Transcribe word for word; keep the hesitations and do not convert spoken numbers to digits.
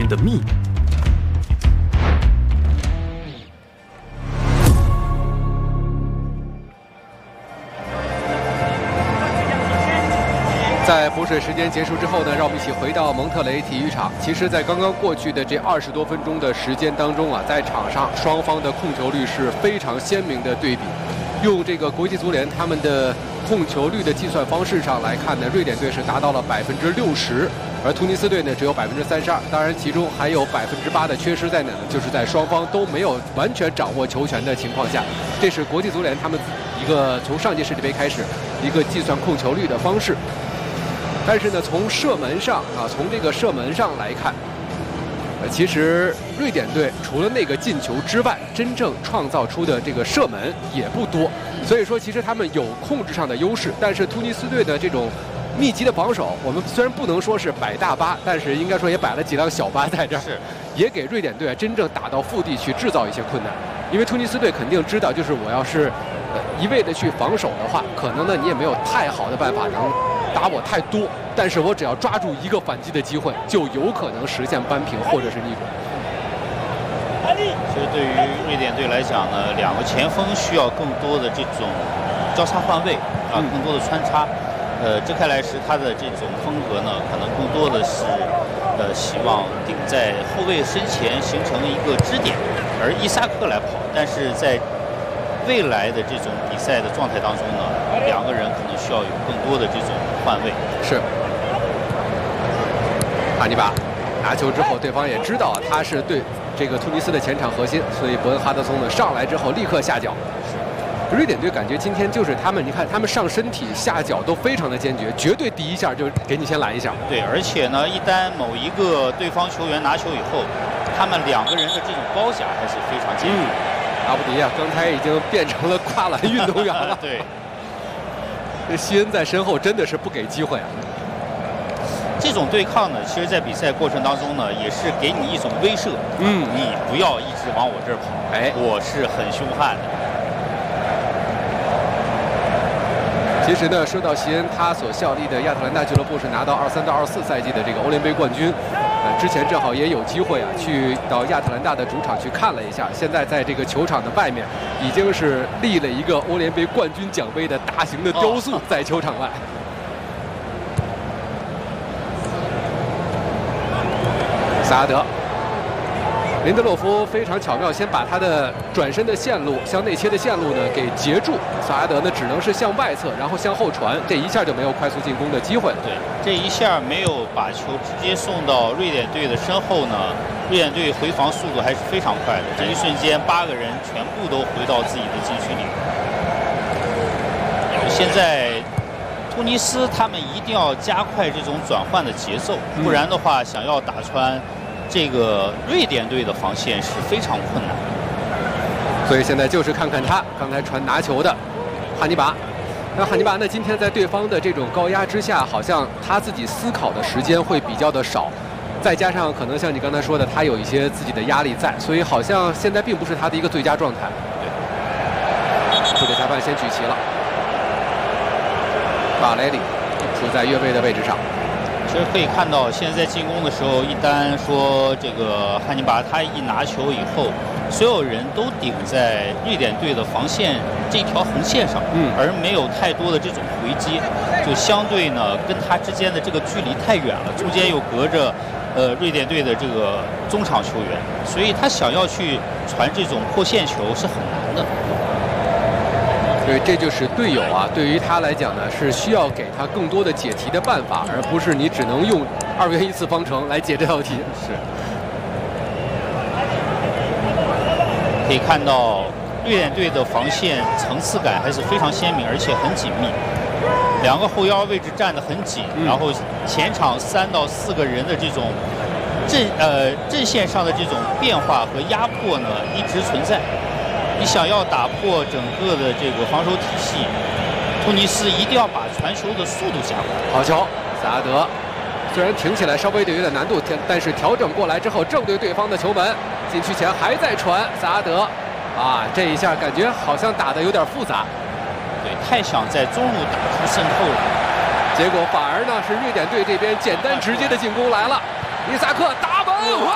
天的秘密。 在补水时间结束之后呢，让我们一起回到蒙特雷体育场。其实，在刚刚过去的这二十多分钟的时间当中啊，在场上双方的控球率是非常鲜明的对比。用这个国际足联他们的控球率的计算方式上来看呢，瑞典队是达到了百分之六十，而突尼斯队呢只有百分之三十二。当然，其中还有百分之八的缺失在哪呢？就是在双方都没有完全掌握球权的情况下，这是国际足联他们一个从上届世界杯开始一个计算控球率的方式。但是呢，从射门上啊，从这个射门上来看，呃，其实瑞典队除了那个进球之外，真正创造出的这个射门也不多。所以说，其实他们有控制上的优势，但是突尼斯队的这种密集的防守，我们虽然不能说是摆大巴，但是应该说也摆了几辆小巴在这儿， 是也给瑞典队真正打到腹地去制造一些困难。因为突尼斯队肯定知道，就是我要是呃一味的去防守的话，可能呢你也没有太好的办法能打我太多，但是我只要抓住一个反击的机会，就有可能实现扳平或者是逆转。 其实对于瑞典队来讲呢，两个前锋需要更多的这种交叉换位啊，更多的穿插。呃，遮开来时他的这种风格呢，可能更多的是呃希望顶在后卫身前形成一个支点，而伊萨克来跑。但是在未来的这种比赛的状态当中呢，两个人可能需要有更多的这种换位。 是。哈尼拔拿球之后，对方也知道他是对这个突尼斯的前场核心，所以伯恩哈德松呢上来之后立刻下脚。瑞典队感觉今天就是他们，你看他们上身体下脚都非常的坚决，绝对第一下就给你先来一下。 对，而且呢，一旦某一个对方球员拿球以后，他们两个人的这种包夹还是非常坚决。 嗯、阿布迪啊，刚才已经变成了跨栏运动员了。 对， 这西恩在身后真的是不给机会啊。 这种对抗呢，其实在比赛过程当中呢，也是给你一种威慑。 嗯， 你不要一直往我这儿跑， 哎， 我是很凶悍的。 其实呢，说到席恩，他所效力的亚特兰大俱乐部是拿到二三到二四赛季的这个欧联杯冠军。呃，之前正好也有机会啊，去到亚特兰大的主场去看了一下。现在在这个球场的外面，已经是立了一个欧联杯冠军奖杯的大型的雕塑在球场外。萨阿德。林德洛夫非常巧妙，先把他的转身的线路向内切的线路呢给截住，萨阿德呢只能是向外侧，然后向后传，这一下就没有快速进攻的机会了。 对，这一下没有把球直接送到瑞典队的身后呢，瑞典队回防速度还是非常快的。这一瞬间，八个人全部都回到自己的禁区里。现在突尼斯他们一定要加快这种转换的节奏，不然的话，想要打穿这个瑞典队的防线是非常困难的。 所以现在就是看看他刚才传拿球的汉尼拔。那汉尼拔呢，今天在对方的这种高压之下，好像他自己思考的时间会比较的少，再加上可能像你刚才说的，他有一些自己的压力在，所以好像现在并不是他的一个最佳状态。对，这个裁判先举旗了。巴雷里处在越位的位置上。 其实可以看到，现在在进攻的时候，一旦说这个汉尼拔他一拿球以后，所有人都顶在瑞典队的防线这条横线上， 嗯， 而没有太多的这种回击，就相对呢跟他之间的这个距离太远了，中间又隔着呃瑞典队的这个中场球员，所以他想要去传这种破线球是很难的。 对，这就是队友啊，对于他来讲呢，是需要给他更多的解题的办法，而不是你只能用二元一次方程来解这道题。 是。可以看到，瑞典队的防线层次感还是非常鲜明，而且很紧密。两个后腰位置站得很紧，嗯、然后前场三到四个人的这种阵呃阵线上的这种变化和压迫呢，一直存在。你想要打破整个的这个防守体系，突尼斯一定要把传球的速度加快。 好球，萨阿德虽然挺起来稍微有点难度，但是调整过来之后正对对方的球门，禁区前还在传，萨阿德啊，这一下感觉好像打得有点复杂， 对，太想在中路打出渗透了， 结果反而呢是瑞典队这边简单直接的进攻来了，伊萨克打门。